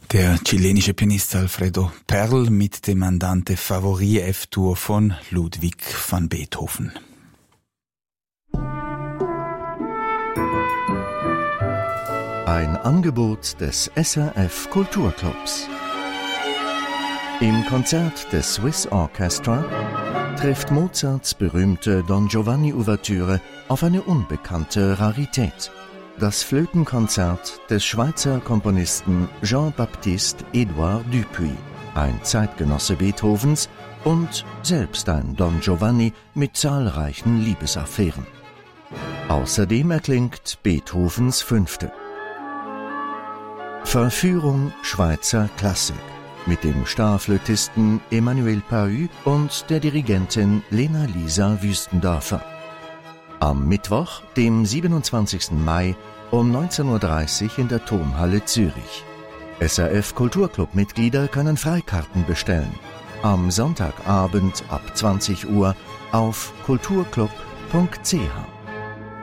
Der chilenische Pianist Alfredo Perl mit dem Andante Favori F-Dur von Ludwig van Beethoven. Ein Angebot des SRF Kulturclubs. Im Konzert des Swiss Orchestra trifft Mozarts berühmte Don Giovanni-Ouvertüre auf eine unbekannte Rarität. Das Flötenkonzert des Schweizer Komponisten Jean-Baptiste Edouard Dupuy, ein Zeitgenosse Beethovens und selbst ein Don Giovanni mit zahlreichen Liebesaffären. Außerdem erklingt Beethovens Fünfte. Verführung Schweizer Klassik mit dem Starflötisten Emmanuel Pahü und der Dirigentin Lena-Lisa Wüstendorfer. Am Mittwoch, dem 27. Mai um 19:30 Uhr in der Tonhalle Zürich. SRF Kulturclub-Mitglieder können Freikarten bestellen. Am Sonntagabend ab 20 Uhr auf kulturclub.ch.